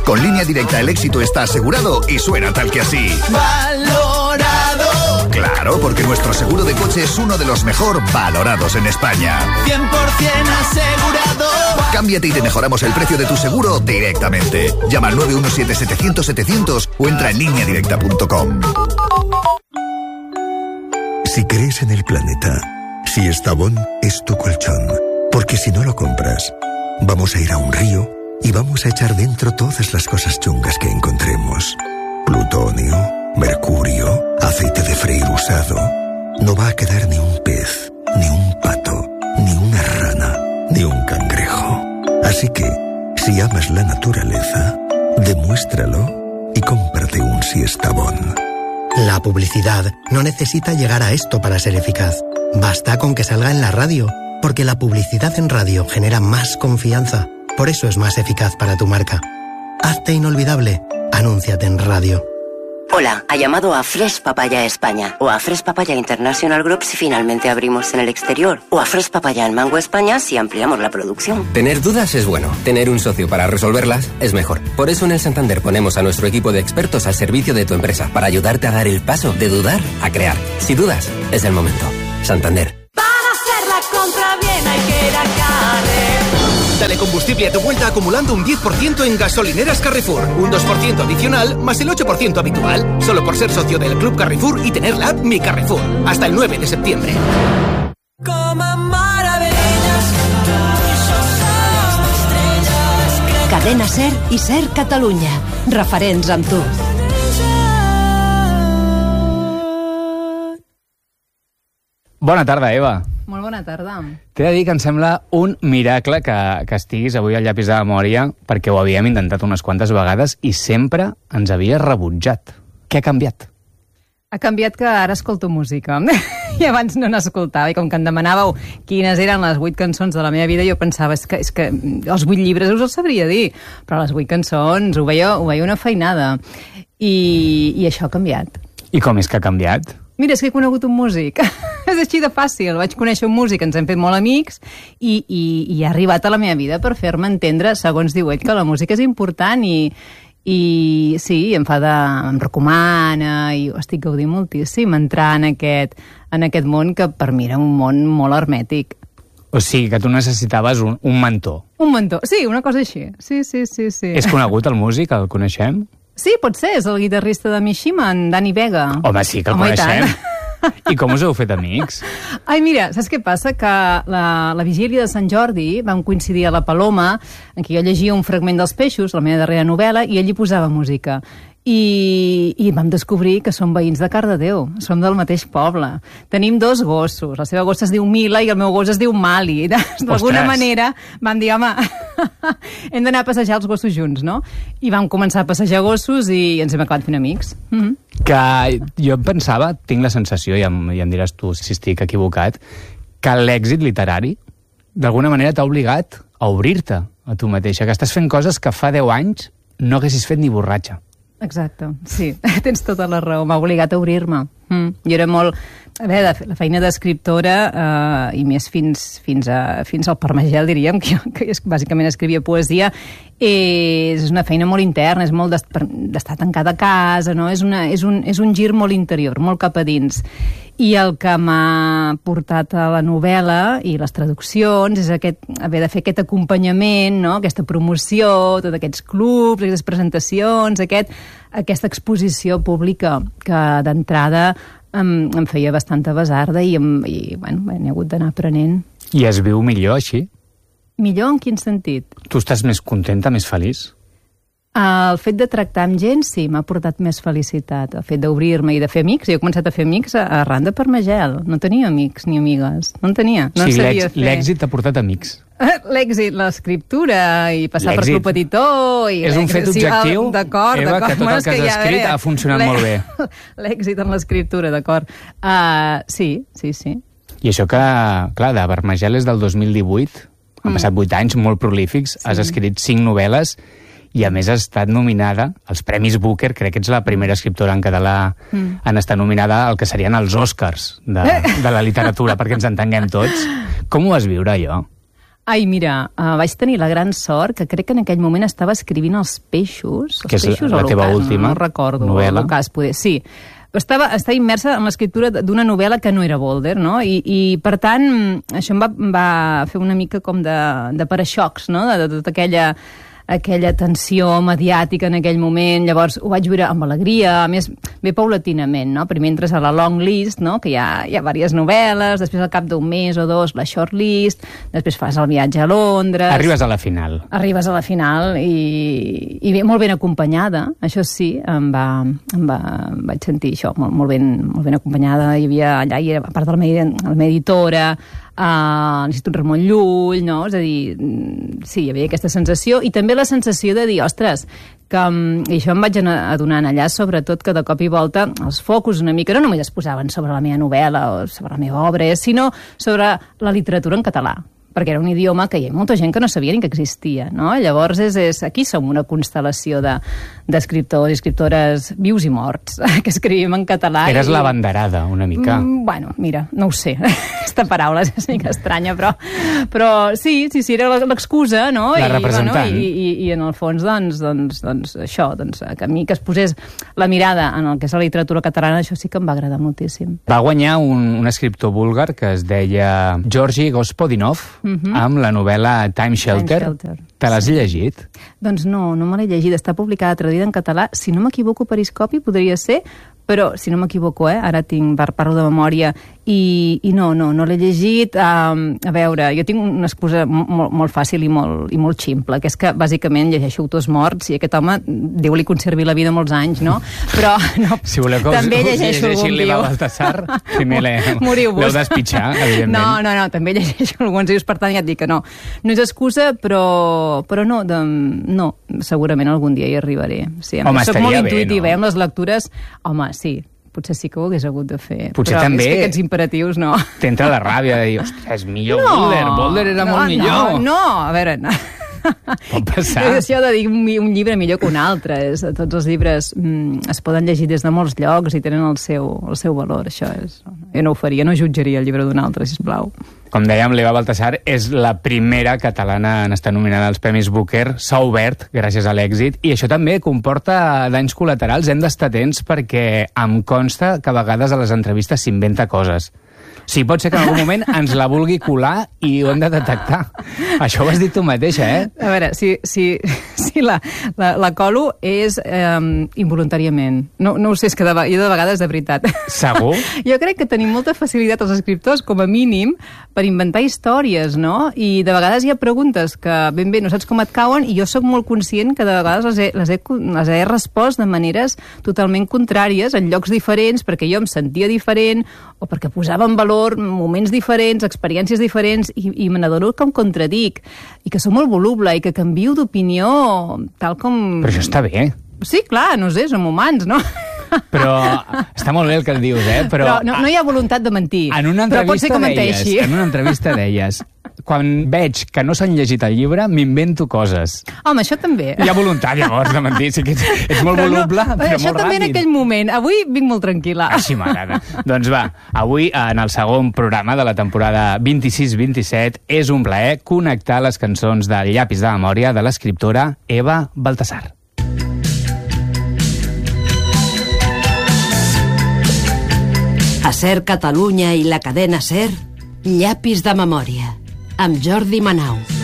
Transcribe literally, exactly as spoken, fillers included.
Con Línea Directa el éxito está asegurado y suena tal que así. ¡Valorado! Claro, porque nuestro seguro de coche es uno de los mejor valorados en España. cien por ciento asegurado. Cámbiate y te mejoramos el precio de tu seguro directamente. Llama al nueve uno siete setecientos setecientos o entra en línea directa punto com. Si crees en el planeta, si Estavón es tu colchón, porque si no lo compras, vamos a ir a un río y vamos a echar dentro todas las cosas chungas que encontremos. Plutonio, mercurio, aceite de freír usado. No va a quedar ni un pez, ni un pato, ni una rana, ni un cangrejo. Así que, si amas la naturaleza, demuéstralo y cómprate un Siestabón. La publicidad no necesita llegar a esto para ser eficaz. Basta con que salga en la radio, porque la publicidad en radio genera más confianza. Por eso es más eficaz para tu marca. Hazte inolvidable. Anúnciate en radio. Hola, ha llamado a Fresh Papaya España o a Fresh Papaya International Group si finalmente abrimos en el exterior o a Fresh Papaya en Mango España si ampliamos la producción. Tener dudas es bueno, tener un socio para resolverlas es mejor. Por eso en el Santander ponemos a nuestro equipo de expertos al servicio de tu empresa para ayudarte a dar el paso de dudar a crear. Si dudas, es el momento. Santander. Para hacer la compra bien hay que ir a Carrefour. Dale combustible a tu vuelta acumulando un diez por ciento en gasolineras Carrefour. Un dos por ciento adicional más el ocho por ciento habitual. Solo por ser socio del Club Carrefour y tener la app Mi Carrefour. Hasta el nueve de septiembre. Cadena Ser i Ser Catalunya. Referents amb tu. Bona tarda, Eva. Molt bona tarda. T'he de dir que em sembla un miracle que, que estiguis avui al llapis de memòria, perquè ho havíem intentat unes quantes vegades i sempre ens havies rebutjat. Què ha canviat? Ha canviat que ara escolto música. I abans no n'escoltava. I com que em demanàveu quines eren les vuit cançons de la meva vida, jo pensava, és que, és que els vuit llibres us els sabria dir, però les vuit cançons ho veia, ho veia una feinada. I, I això ha canviat. I com és que ha canviat? Mira, és que he conegut un músic. És així de fàcil. Vaig conèixer un músic, ens hem fet molt amics i, i, i ha arribat a la meva vida per fer-me entendre, segons diu ell, que la música és important i, i sí, em fa de... em recomana i ho estic gaudint moltíssim entrar en aquest, en aquest món que per mi era un món molt hermètic. O sigui, que tu necessitaves un, un mentor. Un mentor, sí, una cosa així. Sí, sí, sí, sí. És conegut el músic? El coneixem? Sí, pot ser, és el guitarrista de Mishima, en Dani Vega. Home, sí que el Home, coneixem. I, I com us heu fet amics? Ai, mira, saps què passa? Que la, la vigília de Sant Jordi vam coincidir a la Paloma, en què jo llegia un fragment dels Peixos, la meva darrera novel·la, i ell hi posava música. I, i vam descobrir que som veïns de Cardedeu, som del mateix poble. Tenim dos gossos, la seva gossa es diu Mila i el meu gos es diu Mali. D'alguna manera vam dir, home, hem d'anar a passejar els gossos junts, no? I vam començar a passejar gossos i ens hem acabat fent amics. Mm-hmm. Que jo pensava, tinc la sensació, i em, i em diràs tu si estic equivocat, que l'èxit literari d'alguna manera t'ha obligat a obrir-te a tu mateixa, que estàs fent coses que fa deu anys no haguessis fet ni borratxa. Exacte, sí, tens tota la raó, m'ha obligat a obrir-me. Mm. Jo era molt... A veure, la feina d'escriptora, eh, i més fins, fins, a, fins al Parmagel, diríem, que, jo, que bàsicament escrivia poesia, és una feina molt interna, és molt d'estar tancada a casa, no? És, una, és, un, és un gir molt interior, molt cap a dins. I el que m'ha portat a la novel·la i les traduccions és aquest, haver de fer aquest acompanyament, no? Aquesta promoció, tots aquests clubs, aquestes presentacions, aquest, aquesta exposició pública que d'entrada em, em feia bastanta besarda i, em, i bueno, n'he hagut d'anar aprenent. I es viu millor així? Millor en quin sentit? Tu estàs més contenta, més feliç? El fet de tractar amb gent, sí, m'ha portat més felicitat. El fet d'obrir-me i de fer amics. Jo he començat a fer amics arran de Parmagel. No tenia amics ni amigues. No en tenia. No sí, en sabia fer. L'èxit t'ha portat amics. L'èxit, l'escriptura i passar per Club Petitó. I és un fet objectiu, d'acord, Eva, d'acord. que tot el que has ja, escrit ha funcionat molt bé. L'èxit en l'escriptura, d'acord. Uh, sí, sí, sí. I això que, clar, de Parmagel és del dos mil divuit, han passat vuit anys molt prolífics, sí. Has escrit cinc novel·les i a més has estat nominada als Premis Booker, crec que ets la primera escriptora en català mm. en estar nominada al que serien els Oscars de, de la literatura, perquè ens entenguem tots. Com ho vas viure, allò? Ai, mira, uh, vaig tenir la gran sort que crec que en aquell moment estava escrivint Els peixos. Els que és peixos la teva l'ocàs, última no recordo, novel·la. L'ocàs, poder, sí. Estava, estava immersa en l'escriptura d'una novel·la que no era Boulder, no? I, i per tant, això em va, va fer una mica com de, de paraixocs, no? De, de tota aquella... aquella tensió mediàtica en aquell moment, llavors ho vaig viure amb alegria, a més, bé paulatinament, no? Primer entres a la long list, no? Que hi ha, hi ha diverses novel·les, després al cap d'un mes o dos la short list, després fas el viatge a Londres... Arribes a la final. Arribes a la final i, i bé, molt ben acompanyada, això sí, em va, em va, em vaig sentir això, molt, molt, ben, molt ben acompanyada, hi havia allà, hi era, a part de la meva, la meva editora, a l'Institut Ramon Llull, no? És a dir, sí, hi havia aquesta sensació, i també la sensació de dir, ostres, que, i això em vaig adonant allà, sobretot que de cop i volta els focus una mica no només es posaven sobre la meva novel·la o sobre la meva obra, sinó sobre la literatura en català, perquè era un idioma que hi ha molta gent que no sabia ni que existia, no? Llavors, és, és, aquí som una constel·lació de, d'escriptors i escriptores vius i morts que escrivim en català. Eres i... la banderada, una mica. Mm, bueno, mira, no ho sé. Aquesta paraula és una mica estranya, però, però sí, sí, sí, era l'excusa, no? La I, representant. Bueno, i, i, I en el fons, doncs, doncs, doncs això, doncs, que a mi que es posés la mirada en el que és la literatura catalana, això sí que em va agradar moltíssim. Va guanyar un, un escriptor búlgar que es deia Georgi Gospodinov, uh-huh. amb la novel·la Time Shelter. Time Shelter. Te l'has llegit? Doncs no, no me l'he llegit. Està publicada, traduïda en català. Si no m'equivoco, Periscopi podria ser, però si no m'equivoco, eh? Ara tinc, parlo de memòria, i, i no, no, no l'he llegit. Um, a veure, jo tinc una excusa molt, molt fàcil i molt, i molt ximple, que és que bàsicament llegeixo autors morts i aquest home, Déu li conservi la vida molts anys, no? Però no, si voleu que us, també us llegeixo algun viu. L'Eva Baltasar, primer l'heu despitxar, evidentment. No, no, no, també llegeixo alguns dius, per tant ja et dic que no. No és excusa, però, però no, de, no, segurament algun dia hi arribaré. Sí, home, soc molt bé, intuïtiva, no? eh, amb les lectures, home, sí, potser sí que ho hagués hagut de fer. Potser però també és que aquests imperatius no. T'entra la ràbia de dir, ostres, millor no, Boulder, Boulder era no, molt millor. No, no, a veure, no. Pot passar. És això de dir un, un llibre millor que un altre. És, tots els llibres mm, es poden llegir des de molts llocs i tenen el seu, el seu valor. Això és... Jo no ho faria, no jutjaria el llibre d'un altre, sisplau. Com dèiem, l'Eva Baltasar és la primera catalana en estar nominada als Premis Booker. S'ha obert gràcies a l'èxit i això també comporta danys col·laterals. Hem d'estar atents perquè em consta que a vegades a les entrevistes s'inventa coses. Sí, pot ser que en algun moment ens la vulgui colar i ho hem de detectar. Això ho has dit tu mateixa, eh? A veure, si, si, si la, la, la colo és eh, involuntàriament. No, no ho sé, és que de, jo de vegades de veritat. Segur? Jo crec que tenim molta facilitat els escriptors, com a mínim, per inventar històries, no? I de vegades hi ha preguntes que ben bé no saps com et cauen i jo sóc molt conscient que de vegades les he, les he, les he respost de maneres totalment contràries, en llocs diferents, perquè jo em sentia diferent o perquè posava en valor moments diferents, experiències diferents, i, i me n'adono que em contradic, i que sóc molt voluble, i que canvio d'opinió tal com... Però això està bé. Sí, clar, no sé, som humans, no? Però està molt bé el que et dius, eh? Però, Però no, no hi ha voluntat de mentir. En una però pot ser que deies, menteixi. en una entrevista deies, quan veig que no s'han llegit el llibre, m'invento coses. Home, això també. Hi ha voluntat, llavors, de mentir. Sí que ets, ets molt però voluble, no, però això molt també ràpid. en aquell moment. Avui vinc molt tranquil·la. Així m'agrada. Doncs va, avui, en el segon programa de la temporada vint-i-sis vint-i-set, és un plaer connectar les cançons del Llapis de Memòria de l'escriptora Eva Baltasar. A Ser Catalunya i la cadena Ser, Llapis de Memòria, amb Jordi Manau.